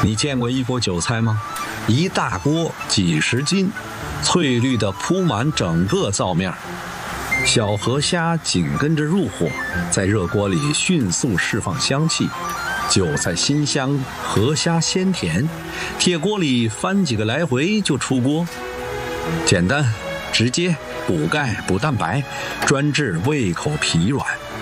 你见过一锅韭菜吗？一大锅几十斤，翠绿的铺满整个灶面。小河虾紧跟着入火，在热锅里迅速释放香气，韭菜辛香，河虾鲜甜，铁锅里翻几个来回就出锅。简单直接，补钙补蛋白，专治胃口疲软。